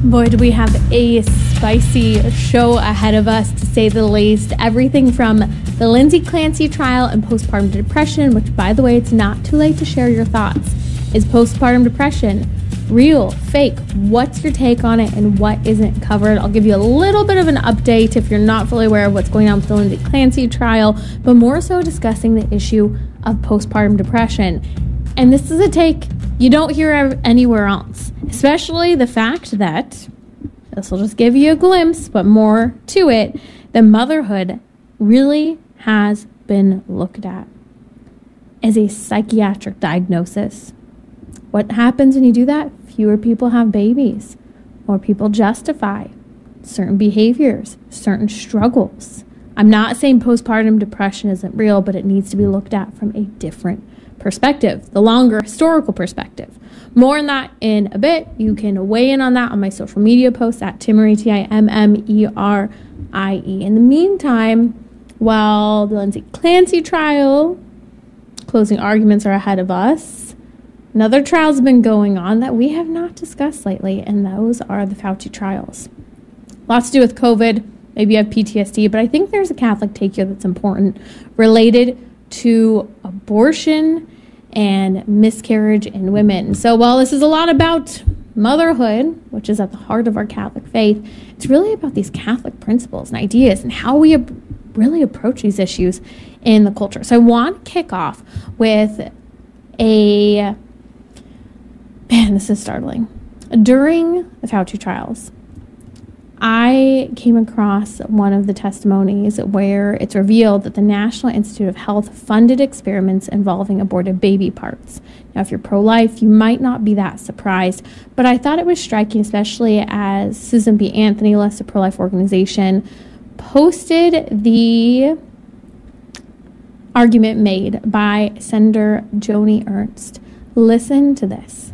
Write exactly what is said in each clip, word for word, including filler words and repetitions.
Boy, do we have a spicy show ahead of us, to say the least. Everything from the Lindsay Clancy trial and postpartum depression, which, by the way, it's not too late to share your thoughts. Is postpartum depression real, fake? What's your take on it, and what isn't covered? I'll give you a little bit of an update if you're not fully aware of what's going on with the Lindsay Clancy trial, but more so discussing the issue of postpartum depression. And this is a take you don't hear anywhere else, especially the fact that, this will just give you a glimpse, but more to it, that motherhood really has been looked at as a psychiatric diagnosis. What happens when you do that? Fewer people have babies. More people justify certain behaviors, certain struggles. I'm not saying postpartum depression isn't real, but it needs to be looked at from a different perspective, the longer historical perspective. More on that in a bit. You can weigh in on that on my social media posts at Timmerie, T I M M E R I E. In the meantime, while the Lindsay Clancy trial, closing arguments are ahead of us, another trial's been going on that we have not discussed lately, and those are the Fauci trials. Lots to do with COVID. Maybe you have P T S D, but I think there's a Catholic take here that's important related to abortion and miscarriage in women. So while this is a lot about motherhood, which is at the heart of our Catholic faith, it's really about these Catholic principles and ideas and how we ab- really approach these issues in the culture. So I want to kick off with a, man, this is startling. During the Fauci trials, I came across one of the testimonies where it's revealed that the National Institute of Health funded experiments involving aborted baby parts. Now, if you're pro-life, you might not be that surprised, but I thought it was striking, especially as Susan B. Anthony, a pro-life organization, posted the argument made by Senator Joni Ernst. Listen to this.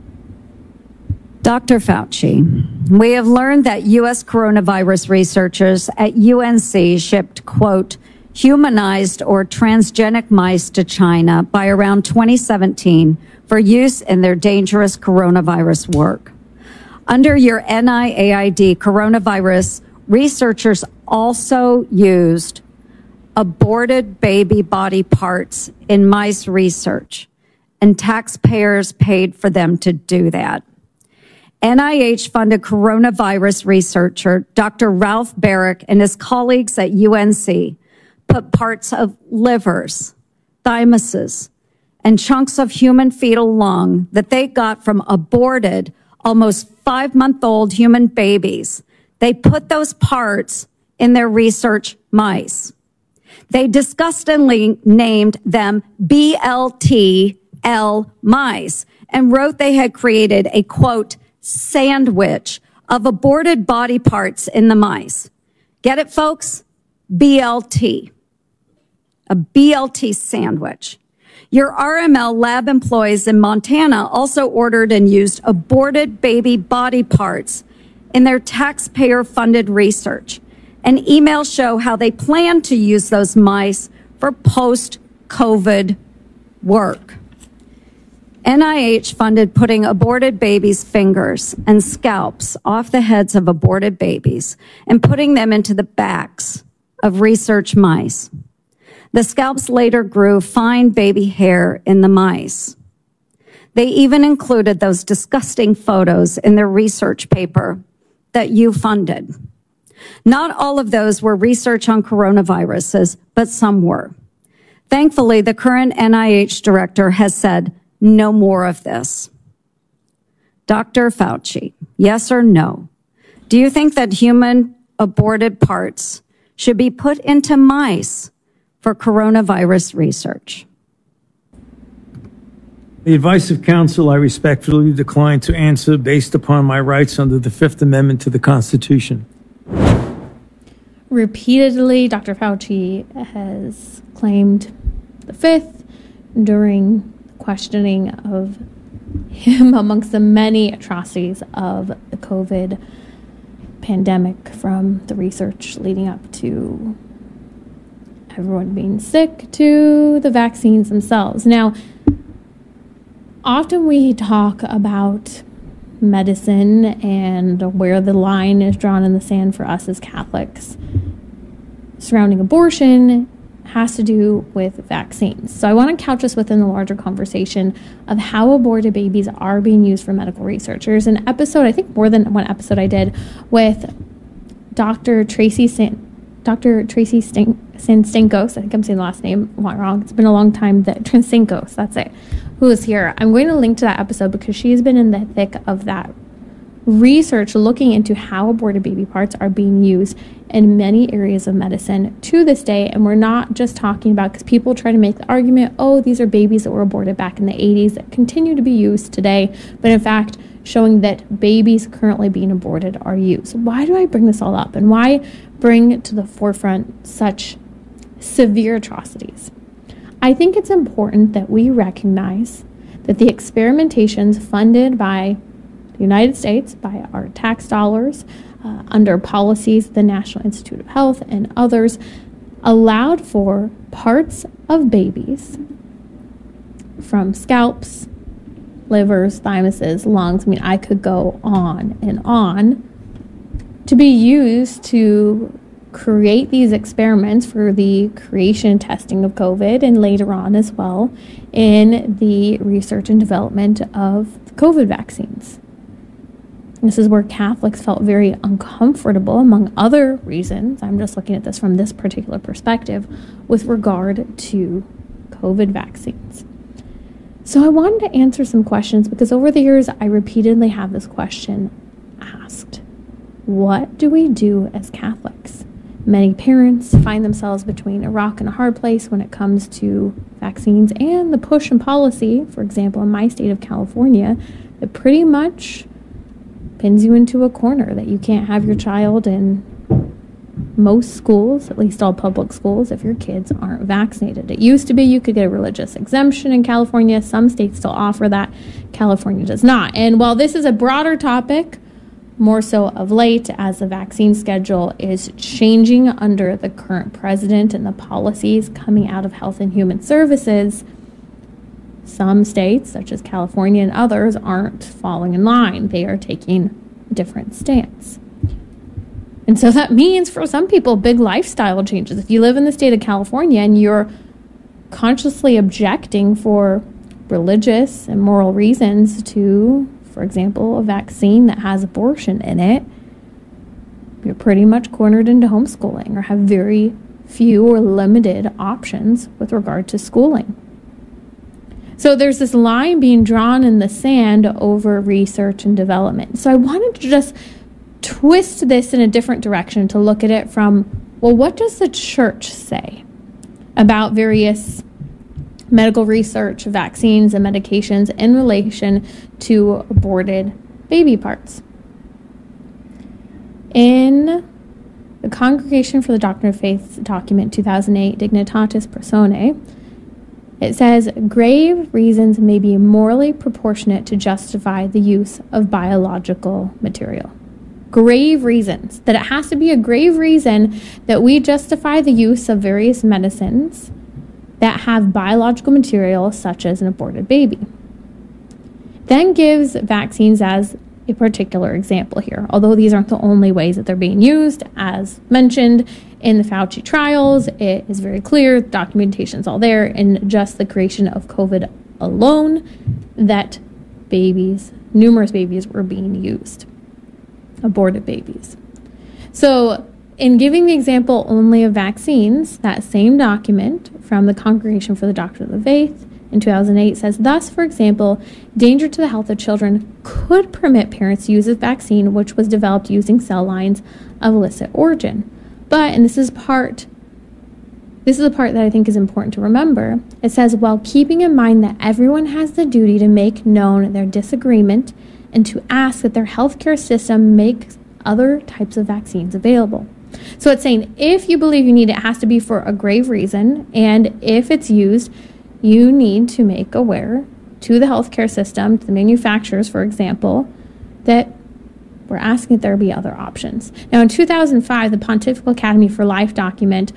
Doctor Fauci, we have learned that U S coronavirus researchers at U N C shipped, quote, humanized or transgenic mice to China by around twenty seventeen for use in their dangerous coronavirus work. Under your N I A I D coronavirus, researchers also used aborted baby body parts in mice research, and taxpayers paid for them to do that. N I H-funded coronavirus researcher Doctor Ralph Baric and his colleagues at U N C put parts of livers, thymuses, and chunks of human fetal lung that they got from aborted, almost five-month-old human babies. They put those parts in their research mice. They disgustingly named them B L T L mice and wrote they had created a, quote, sandwich of aborted body parts in the mice. Get it, folks? B L T. A B L T sandwich. Your R M L lab employees in Montana also ordered and used aborted baby body parts in their taxpayer-funded research. And emails show how they plan to use those mice for post-COVID work. N I H funded putting aborted babies' fingers and scalps off the heads of aborted babies and putting them into the backs of research mice. The scalps later grew fine baby hair in the mice. They even included those disgusting photos in their research paper that you funded. Not all of those were research on coronaviruses, but some were. Thankfully, the current N I H director has said, no more of this. Doctor Fauci, yes or no? Do you think that human aborted parts should be put into mice for coronavirus research? The advice of counsel, I respectfully decline to answer based upon my rights under the Fifth Amendment to the Constitution. Repeatedly, Doctor Fauci has claimed the Fifth during questioning of him amongst the many atrocities of the COVID pandemic, from the research leading up to everyone being sick to the vaccines themselves. Now, often we talk about medicine and where the line is drawn in the sand for us as Catholics surrounding abortion has to do with vaccines. So I want to couch this within the larger conversation of how aborted babies are being used for medical research. There's an episode, I think more than one episode I did, with Doctor Tracy San, Doctor Tracy Stan, Sanstenkos, I think I'm saying the last name wrong. It's been a long time. That Transtenkos, that's it, who is here. I'm going to link to that episode because she's been in the thick of that research looking into how aborted baby parts are being used in many areas of medicine to this day. And we're not just talking about, because people try to make the argument, oh, these are babies that were aborted back in the eighties that continue to be used today. But in fact, showing that babies currently being aborted are used. Why do I bring this all up? And why bring to the forefront such severe atrocities? I think it's important that we recognize that the experimentations funded by the United States, by our tax dollars, uh, under policies, the National Institute of Health and others, allowed for parts of babies from scalps, livers, thymuses, lungs, I mean, I could go on and on, to be used to create these experiments for the creation and testing of COVID, and later on as well in the research and development of the COVID vaccines. This is where Catholics felt very uncomfortable, among other reasons. I'm just looking at this from this particular perspective with regard to COVID vaccines. So I wanted to answer some questions because over the years I repeatedly have this question asked. What do we do as Catholics? Many parents find themselves between a rock and a hard place when it comes to vaccines and the push and policy, for example, in my state of California, that pretty much pins you into a corner that you can't have your child in most schools, at least all public schools, if your kids aren't vaccinated. It used to be you could get a religious exemption in California. Some states still offer that. California does not. And while this is a broader topic, more so of late, as the vaccine schedule is changing under the current president and the policies coming out of Health and Human Services, some states, such as California and others, aren't falling in line. They are taking a different stance. And so that means for some people, big lifestyle changes. If you live in the state of California and you're consciously objecting for religious and moral reasons to, for example, a vaccine that has abortion in it, you're pretty much cornered into homeschooling or have very few or limited options with regard to schooling. So there's this line being drawn in the sand over research and development. So I wanted to just twist this in a different direction to look at it from, well, what does the church say about various medical research, vaccines, and medications in relation to aborted baby parts? In the Congregation for the Doctrine of Faith document two thousand eight, Dignitatis Personae, it says, grave reasons may be morally proportionate to justify the use of biological material. Grave reasons. That it has to be a grave reason that we justify the use of various medicines that have biological material, such as an aborted baby. Then gives vaccines as a particular example here, although these aren't the only ways that they're being used. As mentioned in the Fauci trials, it is very clear, documentation's all there, in just the creation of COVID alone, that babies, numerous babies were being used, aborted babies. So in giving the example only of vaccines, that same document from the Congregation for the Doctrine of the Faith in two thousand eight says, thus, for example, danger to the health of children could permit parents to use a vaccine which was developed using cell lines of illicit origin. But, and this is part, this is the part that I think is important to remember, it says, while keeping in mind that everyone has the duty to make known their disagreement and to ask that their healthcare system makes other types of vaccines available. So it's saying if you believe you need it, it has to be for a grave reason, and if it's used, you need to make aware to the healthcare system, to the manufacturers, for example, that we're asking that there be other options. Now, in two thousand five, the Pontifical Academy for Life document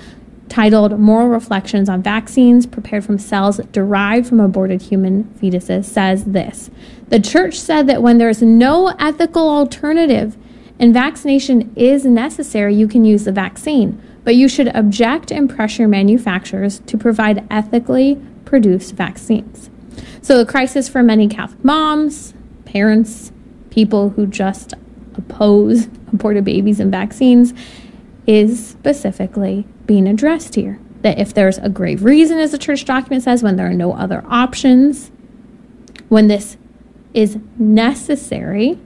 titled Moral Reflections on Vaccines Prepared from Cells Derived from Aborted Human Fetuses, says this: the church said that when there's no ethical alternative and vaccination is necessary, you can use the vaccine, but you should object and pressure manufacturers to provide ethically produced vaccines. So the crisis for many Catholic moms, parents, people who just oppose aborted babies and vaccines is specifically being addressed here. That if there's a grave reason, as the church document says, when there are no other options, when this is necessary,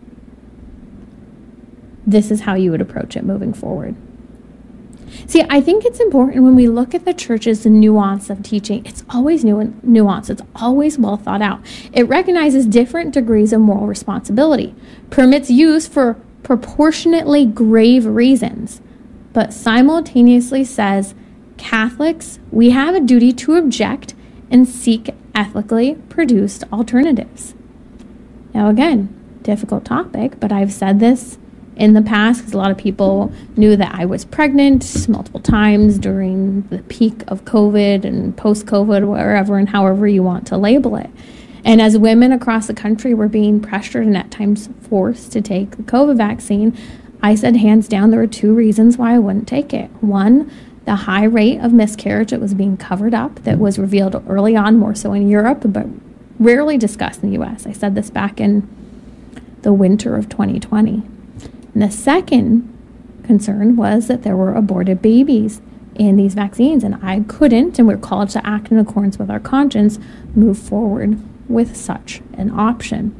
this is how you would approach it moving forward. See, I think it's important when we look at the church's nuance of teaching, it's always nu- nuance. It's always well thought out. It recognizes different degrees of moral responsibility, permits use for proportionately grave reasons, but simultaneously says, Catholics, we have a duty to object and seek ethically produced alternatives. Now, again, difficult topic, but I've said this in the past because a lot of people knew that I was pregnant multiple times during the peak of COVID and post-COVID, wherever and however you want to label it. And as women across the country were being pressured and at times forced to take the COVID vaccine, I said hands down there were two reasons why I wouldn't take it. One, the high rate of miscarriage that was being covered up, that was revealed early on, more so in Europe, but rarely discussed in the U S. I said this back in the winter of twenty twenty. And the second concern was that there were aborted babies in these vaccines, and I couldn't, and we're called to act in accordance with our conscience, move forward with such an option.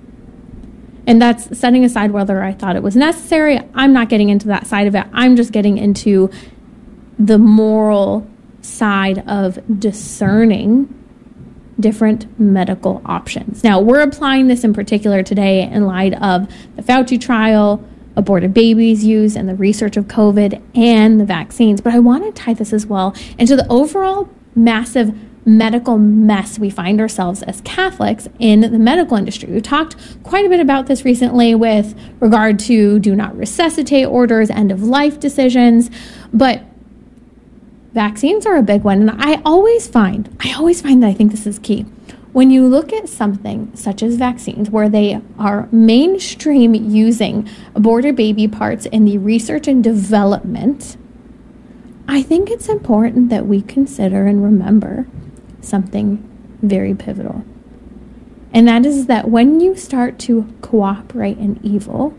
And that's setting aside whether I thought it was necessary. I'm not getting into that side of it. I'm just getting into the moral side of discerning different medical options. Now, we're applying this in particular today in light of the Fauci trial, aborted babies use, and the research of COVID and the vaccines. But I want to tie this as well into the overall massive medical mess we find ourselves as Catholics in the medical industry. We've talked quite a bit about this recently with regard to do not resuscitate orders, end of life decisions, but vaccines are a big one. And I always find, I always find that I think this is key. When you look at something such as vaccines, where they are mainstream using aborted baby parts in the research and development, I think it's important that we consider and remember something very pivotal. And that is that when you start to cooperate in evil,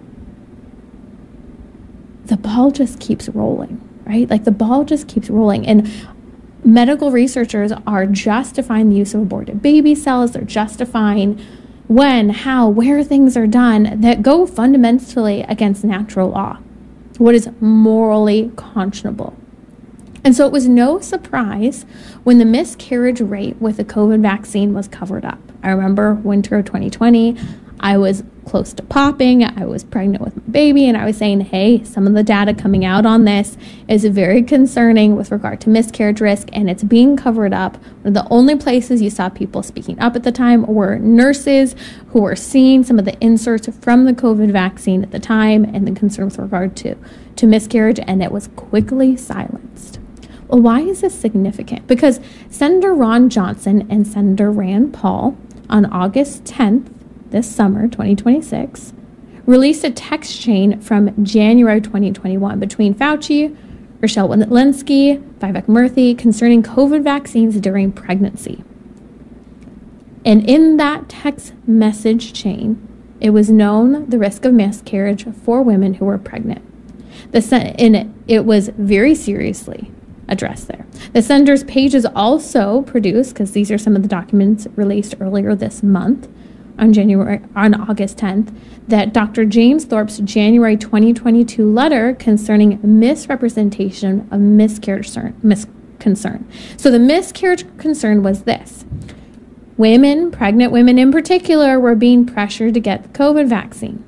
the ball just keeps rolling, right? Like the ball just keeps rolling. And medical researchers are justifying the use of aborted baby cells. They're justifying when, how, where things are done that go fundamentally against natural law, what is morally conscionable. And so it was no surprise when the miscarriage rate with the COVID vaccine was covered up. I remember winter of twenty twenty, I was close to popping, I was pregnant with my baby, and I was saying, hey, some of the data coming out on this is very concerning with regard to miscarriage risk, and it's being covered up. One of the only places you saw people speaking up at the time were nurses who were seeing some of the inserts from the COVID vaccine at the time and the concern with regard to, to miscarriage, and it was quickly silenced. Well, why is this significant? Because Senator Ron Johnson and Senator Rand Paul on August tenth, this summer, twenty twenty-six, released a text chain from January twenty twenty-one between Fauci, Rochelle Walensky, Vivek Murthy concerning COVID vaccines during pregnancy. And in that text message chain, it was known the risk of miscarriage for women who were pregnant. The sen- and it, it was very seriously addressed there. The senator's page is also produced, because these are some of the documents released earlier this month, on January on August tenth, that Doctor James Thorpe's January twenty twenty-two letter concerning misrepresentation of miscarriage concern. So the miscarriage concern was this: women, pregnant women in particular, were being pressured to get the COVID vaccine.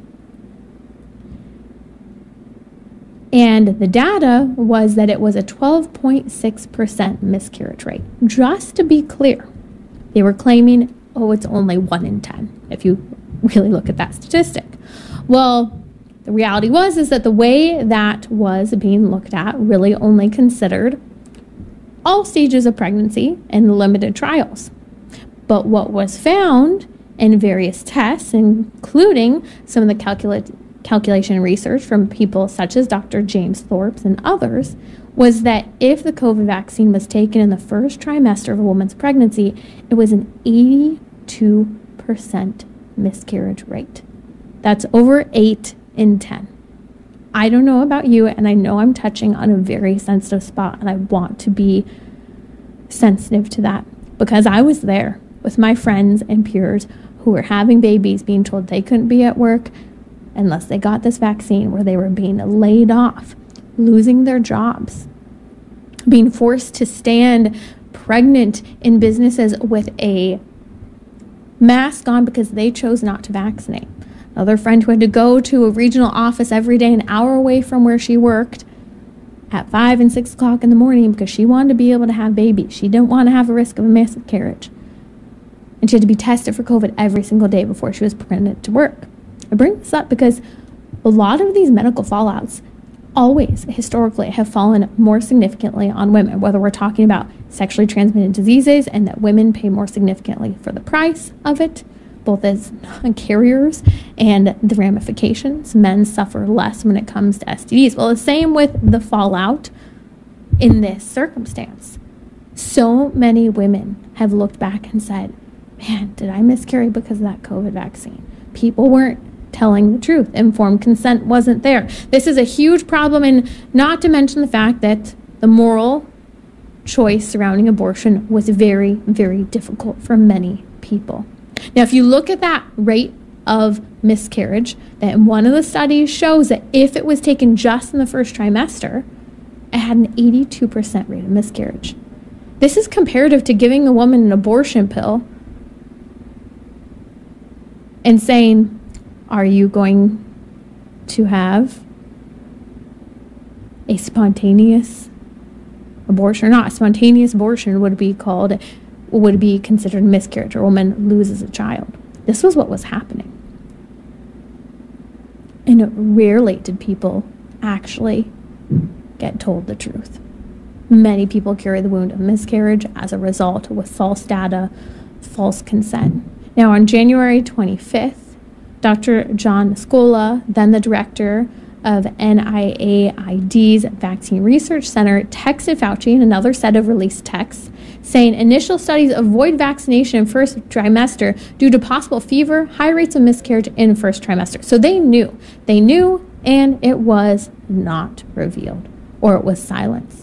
And the data was that it was a twelve point six percent miscarriage rate. Just to be clear, they were claiming, oh, it's only one in ten, if you really look at that statistic. Well, the reality was is that the way that was being looked at really only considered all stages of pregnancy in limited trials. But what was found in various tests, including some of the calcula- calculation research from people such as Doctor James Thorpe and others, was that if the COVID vaccine was taken in the first trimester of a woman's pregnancy, it was an eighty-two percent miscarriage rate. That's over eight in ten. I don't know about you, and I know I'm touching on a very sensitive spot, and I want to be sensitive to that because I was there with my friends and peers who were having babies, being told they couldn't be at work unless they got this vaccine, where they were being laid off, losing their jobs, being forced to stand pregnant in businesses with a mask on because they chose not to vaccinate. Another friend who had to go to a regional office every day an hour away from where she worked at five and six o'clock in the morning because she wanted to be able to have babies. She didn't want to have a risk of a miscarriage. And she had to be tested for COVID every single day before she was permitted to work. I bring this up because a lot of these medical fallouts always, historically, have fallen more significantly on women, whether we're talking about sexually transmitted diseases and that women pay more significantly for the price of it, both as carriers and the ramifications. Men suffer less when it comes to S T Ds. Well, the same with the fallout in this circumstance. So many women have looked back and said, man, did I miscarry because of that COVID vaccine? People weren't telling the truth. Informed consent wasn't there. This is a huge problem, and not to mention the fact that the moral choice surrounding abortion was very, very difficult for many people. Now, if you look at that rate of miscarriage, that one of the studies shows that if it was taken just in the first trimester, it had an eighty-two percent rate of miscarriage. This is comparative to giving a woman an abortion pill and saying, are you going to have a spontaneous abortion or not? A spontaneous abortion would be called, would be considered a miscarriage, or a woman loses a child. This was what was happening. And rarely did people actually get told the truth. Many people carry the wound of miscarriage as a result with false data, false consent. Now, on January twenty-fifth, Doctor John Scola, then the director of N I A I D's Vaccine Research Center, texted Fauci in another set of released texts saying initial studies avoid vaccination in first trimester due to possible fever, high rates of miscarriage in first trimester. So they knew. They knew, and it was not revealed, or it was silenced.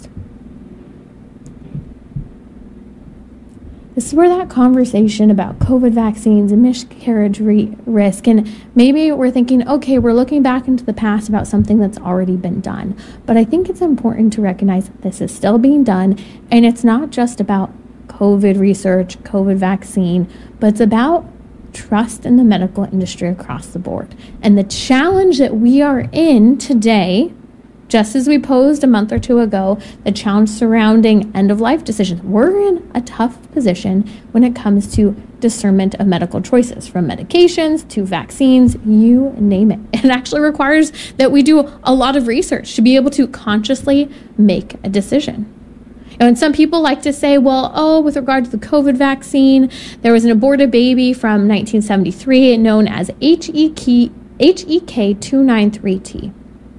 This is where that conversation about COVID vaccines and miscarriage re- risk, and maybe we're thinking, okay, we're looking back into the past about something that's already been done. But I think it's important to recognize that this is still being done, and it's not just about COVID research, COVID vaccine, but it's about trust in the medical industry across the board. And the challenge that we are in today, just as we posed a month or two ago, the challenge surrounding end-of-life decisions. We're in a tough position when it comes to discernment of medical choices, from medications to vaccines, you name it. It actually requires that we do a lot of research to be able to consciously make a decision. And some people like to say, well, oh, with regard to the COVID vaccine, there was an aborted baby from nineteen seventy-three known as H E K two ninety-three T.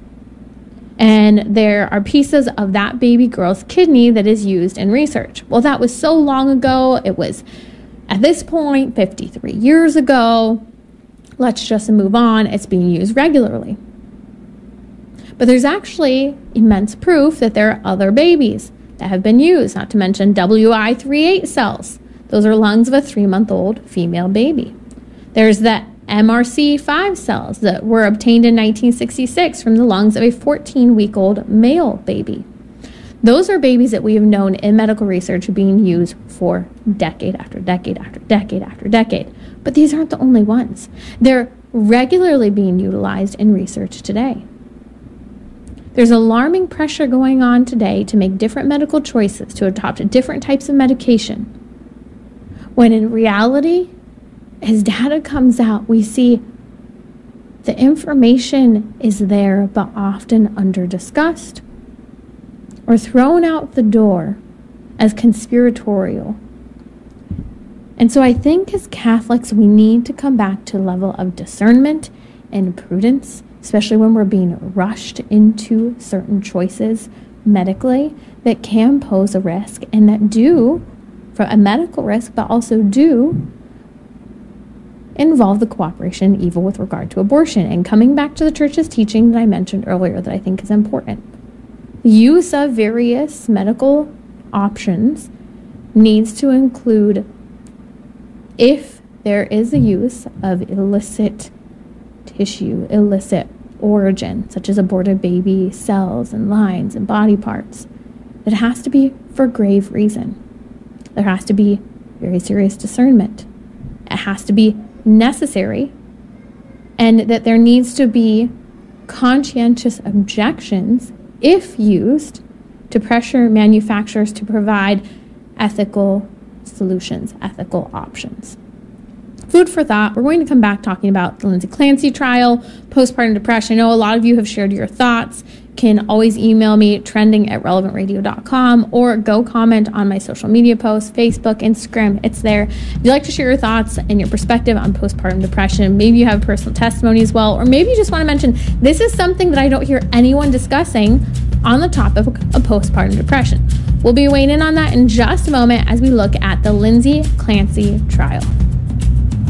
And there are pieces of that baby girl's kidney that is used in research. Well, that was so long ago. It was, at this point, fifty-three years ago. Let's just move on. It's being used regularly. But there's actually immense proof that there are other babies that have been used, not to mention W I thirty-eight cells. Those are lungs of a three-month-old female baby. There's the M R C five cells that were obtained in nineteen sixty-six from the lungs of a fourteen-week-old male baby. Those are babies that we have known in medical research being used for decade after decade after decade after decade. But these aren't the only ones. They're regularly being utilized in research today. There's alarming pressure going on today to make different medical choices, to adopt different types of medication, when in reality, as data comes out, we see the information is there, but often under-discussed or thrown out the door as conspiratorial. And so I think as Catholics, we need to come back to a level of discernment and prudence, especially when we're being rushed into certain choices medically that can pose a risk and that do, for a medical risk, but also do involve the cooperation evil with regard to abortion. And coming back to the church's teaching that I mentioned earlier that I think is important, the use of various medical options needs to include, if there is a use of illicit tissue, illicit origin, such as aborted baby cells and lines and body parts, it has to be for grave reason. There has to be very serious discernment. It has to be necessary, and that there needs to be conscientious objections, if used, to pressure manufacturers to provide ethical solutions, ethical options. Food for thought. We're going to come back talking about the Lindsay Clancy trial, postpartum depression. I know a lot of you have shared your thoughts. Can always email me, trending at relevant radio dot com, or go comment on my social media posts, Facebook, Instagram. It's there. If you'd like to share your thoughts and your perspective on postpartum depression, maybe you have personal testimony as well, or maybe you just want to mention, this is something that I don't hear anyone discussing on the topic of postpartum depression. We'll be weighing in on that in just a moment as we look at the Lindsay Clancy trial.